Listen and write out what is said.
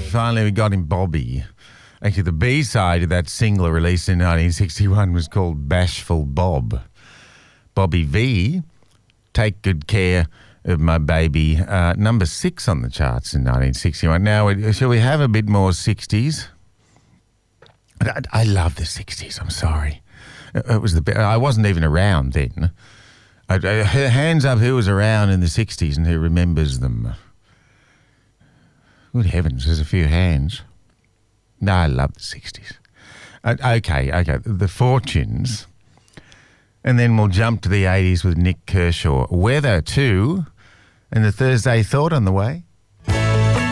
finally we got him Bobby. Actually, the B-side of that single released in 1961 was called Bashful Bob. Bobby V, Take Good Care of My Baby, number 6 on the charts in 1961. Now, shall we have a bit more 60s? I love the 60s, I'm sorry. It was the best. I wasn't even around then. Hands up who was around in the 60s and who remembers them. Good heavens, there's a few hands. No, I love the 60s. Okay. The Fortunes. And then we'll jump to the 80s with Nick Kershaw. Weather, too. And the Thursday Thought on the way.